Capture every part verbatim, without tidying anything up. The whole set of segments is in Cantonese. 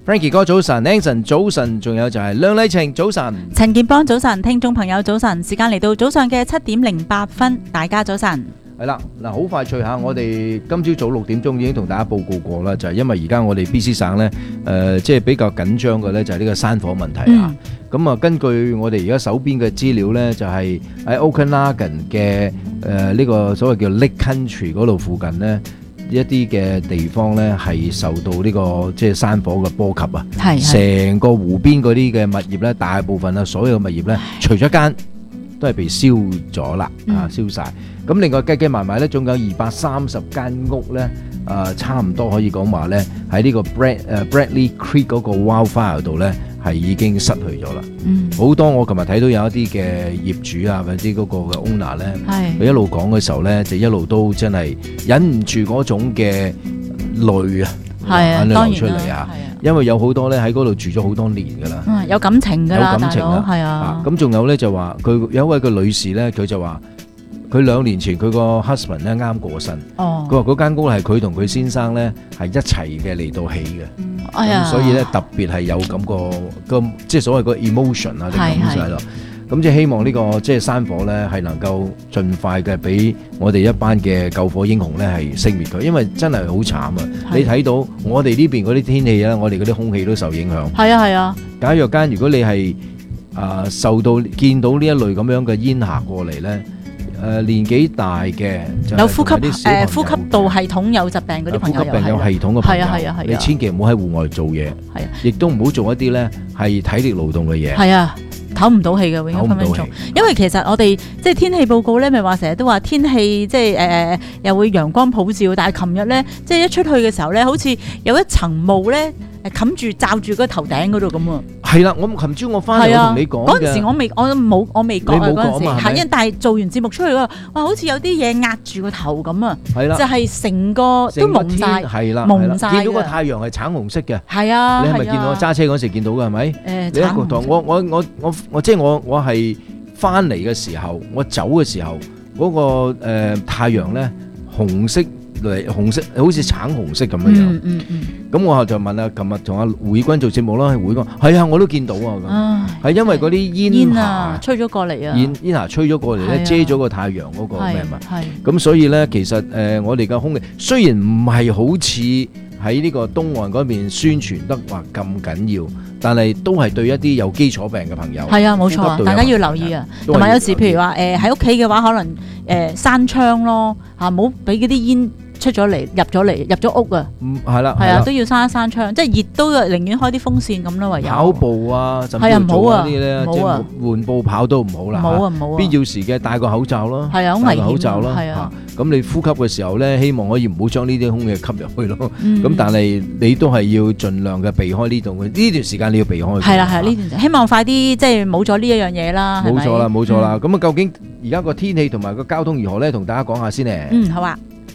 Frankie 哥早晨 ，Anson 早晨，仲有就係梁麗晴早晨， 陳建邦早晨，聽眾朋友早晨，時間嚟到早上嘅七點零八分，大家早晨。 係啦，嗱好快脆下，我哋今朝早六點鐘已經同大家報告過啦，就係因為而家我哋 B C 省咧，誒即係比較緊張嘅咧，就係呢個山火問題啊。咁啊，根據我哋而家手邊嘅資料咧，就係喺 Okanagan 嘅誒呢個所謂叫 Lake Country 嗰度附近咧，一啲嘅地方咧係受到呢個即係山火嘅波及啊。係成個湖邊嗰啲嘅物業咧，大部分啊所有嘅物業咧，除咗間都係被燒咗啦，啊燒晒。咁另外計計埋埋咧，總有二百三十間屋咧，誒差唔多可以講話咧，喺呢個 Brad 誒 Bradley Creek 嗰個 wildfire 度咧，係已經失去咗啦。嗯，好多我琴日睇到有一啲嘅業主啊，或者嗰個嘅 owner 咧，佢一路講嘅時候咧，就一路都真係忍唔住嗰種嘅淚啊，眼淚流出嚟啊。因為有好多咧喺嗰度住咗好多年噶啦， 嗯，有感情噶啦，有感情啊，係啊。 咁仲有咧就話佢有一位個女士咧，佢就話佢兩年前佢個 husband 咧啱過身，哦，佢話嗰間屋係佢同佢先生咧係一齊嘅嚟到起嘅，哎呀，所以咧特別係有咁個個即係所謂個 emotion 啊，啲感受喺度。咁即係希望呢個即係山火咧係能夠盡快嘅俾我哋一班嘅救火英雄咧係熄滅佢，因為真係好慘啊！你睇到我哋呢邊嗰啲天氣咧，我哋嗰啲空氣都受影響。係啊係啊。假若間如果你係啊受到見到呢一類咁樣嘅煙霞過嚟咧，誒年紀大嘅有呼吸誒呼吸道系統有疾病嗰啲朋友， 呼吸病有系統嘅朋友， 係啊係啊係啊， 你千祈唔好喺戶外做嘢，係啊，亦都唔好做一啲咧係體力勞動嘅嘢。係啊。唞唔到氣嘅，永遠分分鐘。因為其實我哋即係天氣報告咧，咪話成日都話天氣即係誒誒又會陽光普照，但係琴日咧即係一出去嘅時候咧，好似有一層霧咧誒冚住罩住個頭頂嗰度咁啊。係啦，我琴朝我翻嚟我同你講嘅。嗰陣時我未我冇我未覺啊嗰陣時，係因為但係做完節目出去嗰，哇好似有啲嘢壓住個頭咁啊。係啦，就係成個都蒙曬，係啦，蒙曬。見到個太陽係橙紅色嘅。係啊，你係咪見到揸車嗰時見到嘅係咪？誒，橙紅色。我我我我我即係我我係翻嚟嘅時候，我走嘅時候嗰個誒太陽咧紅色嚟，紅色好似橙紅色咁樣樣。嗯嗯嗯。咁我就問啊，琴日同阿胡以軍做節目啦，胡以軍係啊，我都見到啊，咁係因為嗰啲煙霞吹咗過嚟啊， 煙煙霞吹咗過嚟咧，遮咗個太陽嗰個咩嘛。係。咁所以咧，其實誒我哋嘅空氣雖然唔係好似喺呢個東岸嗰邊宣傳得話咁緊要，但係都係對一啲有基礎病嘅朋友係啊，冇錯啊，大家要留意啊。同埋有時譬如話誒喺屋企嘅話，可能誒閂窗咯嚇，唔好俾嗰啲煙出咗嚟入咗嚟入咗屋啊。嗯，係啦，係啊，都要閂一閂窗，即係熱都寧願開啲風扇咁啦，唯有跑步啊，甚至做嗰啲咧，即係緩步跑都唔好啦。冇啊冇啊，必要時嘅戴個口罩咯，係啊，好危險，戴個口罩咯，係啊。咁你呼吸嘅時候咧，希望可以唔好將呢啲空氣吸入去咯。咁但係你都係要盡量嘅避開呢度嘅呢段時間，你要避開。係啦係啦，呢段希望快啲即係冇咗呢一樣嘢啦。冇錯啦冇錯啦。咁啊，究竟而家個天氣同埋個交通如何咧？同大家講下先咧。嗯，好啊。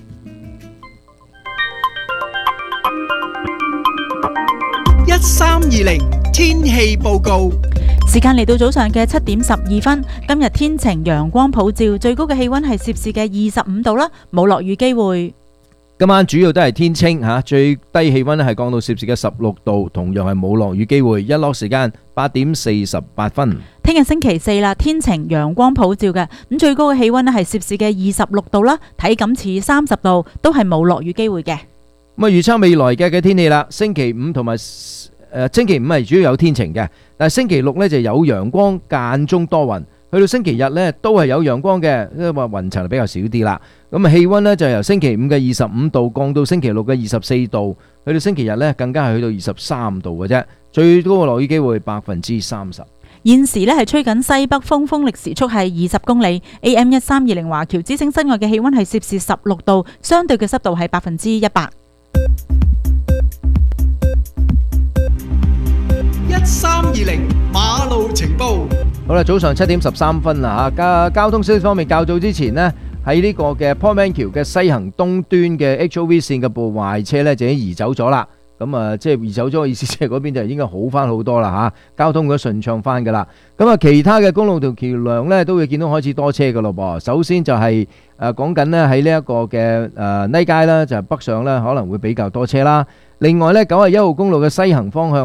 一三二零天氣報告， 時間嚟到早上嘅七點十二分。今日天晴，陽光普照，最高嘅氣溫係攝氏嘅二十五度啦，冇落雨機會。 今晚主要都係天清吓，最低氣溫咧係降到攝氏嘅十六度，同樣係冇落雨機會。日落時間八點四十八分。 聽日星期四啦，天晴，陽光普照嘅，咁最高嘅氣溫咧係攝氏嘅二十六度啦，體感似三十度，都係冇落雨機會嘅。 咁啊，預測未來嘅嘅天氣啦，星期五同埋誒星期五係主要有天晴嘅，但係星期六咧就有陽光，間中多雲。去到星期日咧都係有陽光嘅，因為話雲層比較少啲啦。咁啊，氣溫咧就由星期五嘅二十五度降到星期六嘅二十四度，去到星期日咧更加係去到二十三度嘅啫。最高嘅落雨機會百分之三十。 現時咧係吹緊西北風，風力時速係二十公里。A M 一三二零華僑之聲室外嘅氣溫係攝氏十六度，相對嘅濕度係百分之一百。 一三二零馬路情報。 好啦，早上七點十三分啦吓，交交通消息方面，較早之前呢，喺呢個嘅 Portman 橋嘅西行東端嘅 H O V 線嘅部壞車呢，就已經移走咗啦。咁啊，即係移走咗嘅意思，即係嗰邊就應該好翻好多啦吓，交通都順暢翻噶啦。咁啊，其他嘅公路同橋梁呢，都會見到開始多車噶咯噃。首先就係誒講緊呢喺呢一個嘅誒呢街啦，就係北上呢可能會比較多車啦。另外呢，九十一號公路嘅西行方向